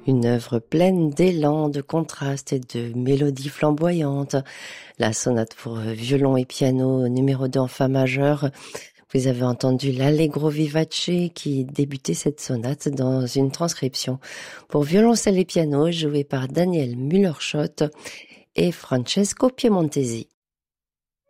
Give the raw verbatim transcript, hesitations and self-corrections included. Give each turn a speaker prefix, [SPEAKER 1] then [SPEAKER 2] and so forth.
[SPEAKER 1] Une œuvre pleine d'élan, de contrastes et de mélodies flamboyantes. La sonate pour violon et piano numéro deux en fa majeur. Vous avez entendu l'Allegro vivace qui débutait cette sonate dans une transcription pour violoncelle et piano jouée par Daniel Müller-Schott et Francesco Piemontesi.